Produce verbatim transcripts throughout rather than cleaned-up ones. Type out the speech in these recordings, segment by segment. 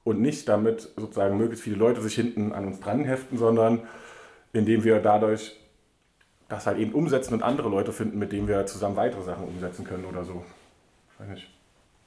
und nicht damit sozusagen möglichst viele Leute sich hinten an uns dran heften, sondern indem wir dadurch das halt eben umsetzen und andere Leute finden, mit denen wir zusammen weitere Sachen umsetzen können oder so. Ich weiß nicht.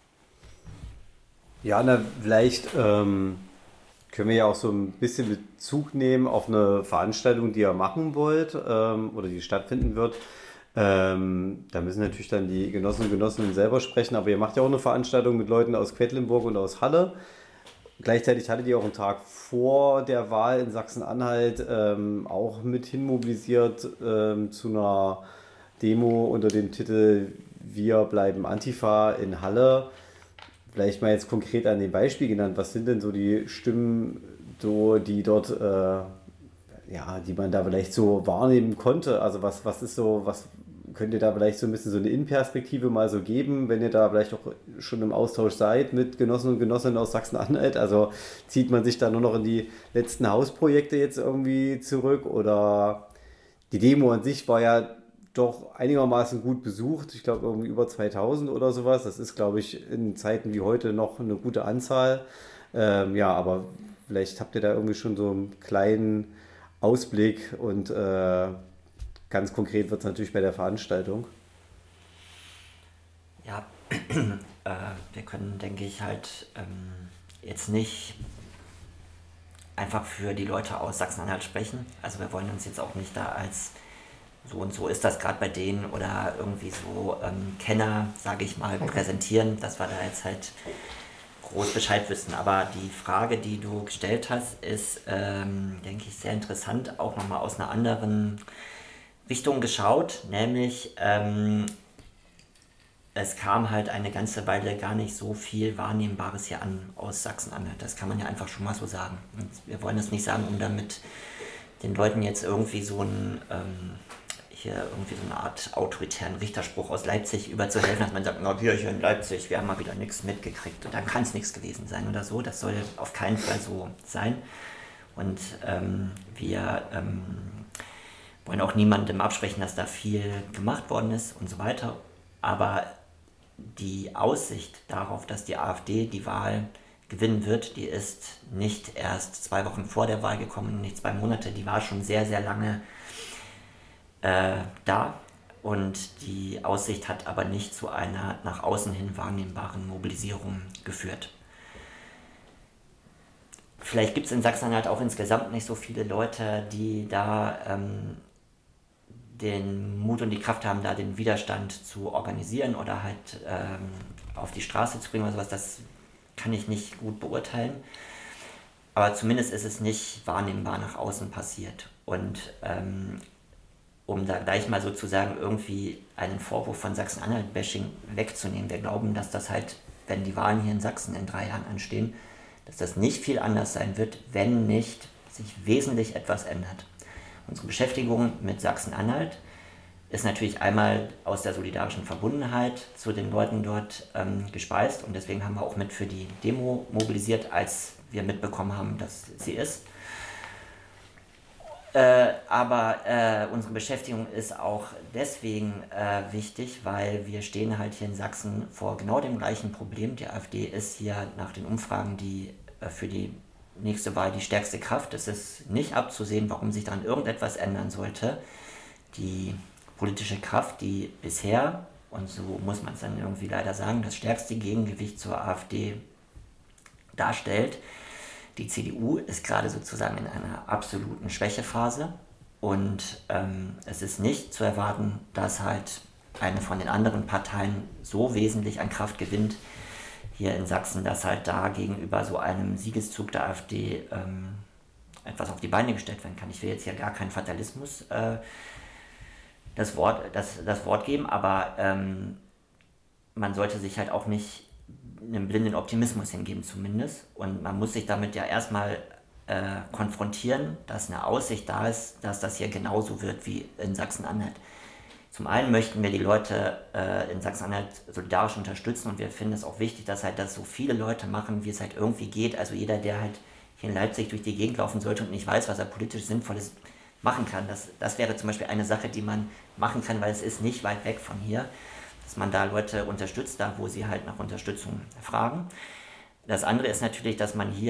Ja, na, vielleicht ähm, können wir ja auch so ein bisschen Bezug nehmen auf eine Veranstaltung, die ihr machen wollt ähm, oder die stattfinden wird. Ähm, da müssen natürlich dann die Genossen und Genossinnen selber sprechen, aber ihr macht ja auch eine Veranstaltung mit Leuten aus Quedlinburg und aus Halle. Gleichzeitig hattet ihr auch einen Tag vor der Wahl in Sachsen-Anhalt ähm, auch mit hinmobilisiert ähm, zu einer Demo unter dem Titel Wir bleiben Antifa in Halle. Vielleicht mal jetzt konkret an dem Beispiel genannt. Was sind denn so die Stimmen, so, die dort, äh, ja, die man da vielleicht so wahrnehmen konnte? Also was, was ist so, was könnt ihr da vielleicht so ein bisschen so eine Innenperspektive mal so geben, wenn ihr da vielleicht auch schon im Austausch seid mit Genossen und Genossinnen aus Sachsen-Anhalt? Also zieht man sich da nur noch in die letzten Hausprojekte jetzt irgendwie zurück oder die Demo an sich war ja doch einigermaßen gut besucht. Ich glaube irgendwie über zweitausend oder sowas. Das ist, glaube ich, in Zeiten wie heute noch eine gute Anzahl. Ähm, ja, aber vielleicht habt ihr da irgendwie schon so einen kleinen Ausblick und äh, ganz konkret wird es natürlich bei der Veranstaltung. Ja, äh, wir können, denke ich, halt ähm, jetzt nicht einfach für die Leute aus Sachsen-Anhalt sprechen. Also wir wollen uns jetzt auch nicht da als so und so ist das gerade bei denen oder irgendwie so ähm, Kenner, sage ich mal, präsentieren, dass wir da jetzt halt groß Bescheid wissen. Aber die Frage, die du gestellt hast, ist, ähm, denke ich, sehr interessant, auch nochmal aus einer anderen Richtung geschaut, nämlich ähm, es kam halt eine ganze Weile gar nicht so viel Wahrnehmbares hier an aus Sachsen-Anhalt. Das kann man ja einfach schon mal so sagen. Und wir wollen das nicht sagen, um damit den Leuten jetzt irgendwie so ein ähm, hier irgendwie so eine Art autoritären Richterspruch aus Leipzig überzuhelfen, dass man sagt, na wir hier in Leipzig, wir haben mal wieder nichts mitgekriegt und dann kann es nichts gewesen sein oder so. Das soll auf keinen Fall so sein. Und ähm, wir ähm, wollen auch niemandem absprechen, dass da viel gemacht worden ist und so weiter. Aber die Aussicht darauf, dass die AfD die Wahl gewinnen wird, die ist nicht erst zwei Wochen vor der Wahl gekommen, nicht zwei Monate, die war schon sehr, sehr lange äh, da. Und die Aussicht hat aber nicht zu einer nach außen hin wahrnehmbaren Mobilisierung geführt. Vielleicht gibt es in Sachsen-Anhalt auch insgesamt nicht so viele Leute, die da ähm, den Mut und die Kraft haben, da den Widerstand zu organisieren oder halt ähm, auf die Straße zu bringen oder sowas. Das kann ich nicht gut beurteilen. Aber zumindest ist es nicht wahrnehmbar nach außen passiert. Und ähm, um da gleich mal sozusagen irgendwie einen Vorwurf von Sachsen-Anhalt-Bashing wegzunehmen. Wir glauben, dass das halt, wenn die Wahlen hier in Sachsen in drei Jahren anstehen, dass das nicht viel anders sein wird, wenn nicht sich wesentlich etwas ändert. Unsere Beschäftigung mit Sachsen-Anhalt ist natürlich einmal aus der solidarischen Verbundenheit zu den Leuten dort ähm, gespeist und deswegen haben wir auch mit für die Demo mobilisiert, als wir mitbekommen haben, dass sie ist. Äh, aber äh, unsere Beschäftigung ist auch deswegen äh, wichtig, weil wir stehen halt hier in Sachsen vor genau dem gleichen Problem. Die AfD ist hier nach den Umfragen die äh, für die nächste Wahl die stärkste Kraft. Es ist nicht abzusehen, warum sich daran irgendetwas ändern sollte. Die politische Kraft, die bisher, und so muss man es dann irgendwie leider sagen, das stärkste Gegengewicht zur AfD darstellt, die C D U ist gerade sozusagen in einer absoluten Schwächephase und ähm, es ist nicht zu erwarten, dass halt eine von den anderen Parteien so wesentlich an Kraft gewinnt hier in Sachsen, dass halt da gegenüber so einem Siegeszug der AfD ähm, etwas auf die Beine gestellt werden kann. Ich will jetzt hier gar keinen Fatalismus äh, das, Wort, das, das Wort geben, aber ähm, man sollte sich halt auch nicht einem blinden Optimismus hingeben zumindest. Und man muss sich damit ja erstmal äh, konfrontieren, dass eine Aussicht da ist, dass das hier genauso wird wie in Sachsen-Anhalt. Zum einen möchten wir die Leute äh, in Sachsen-Anhalt solidarisch unterstützen und wir finden es auch wichtig, dass halt das so viele Leute machen, wie es halt irgendwie geht. Also jeder, der halt hier in Leipzig durch die Gegend laufen sollte und nicht weiß, was er politisch Sinnvolles machen kann, das, das wäre zum Beispiel eine Sache, die man machen kann, weil es ist nicht weit weg von hier, dass man da Leute unterstützt, da wo sie halt nach Unterstützung fragen. Das andere ist natürlich, dass man hier